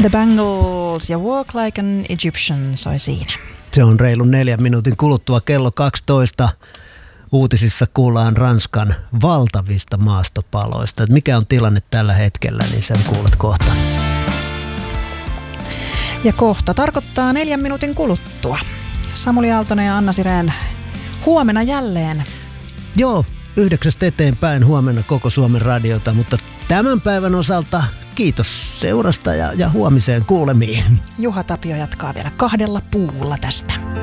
The Bangles ja Walk Like an Egyptian soi siinä. Se on reilun 4 minuutin kuluttua kello 12. Uutisissa kuullaan Ranskan valtavista maastopaloista. Mikä on tilanne tällä hetkellä, niin sen kuulet kohta. Ja kohta tarkoittaa 4 minuutin kuluttua. Samuli Aaltonen ja Anna Sirén huomenna jälleen. Joo, 9 eteenpäin huomenna koko Suomen radiota, mutta tämän päivän osalta kiitos seurasta ja huomiseen kuulemiin. Juha Tapio jatkaa vielä 2 puulla tästä.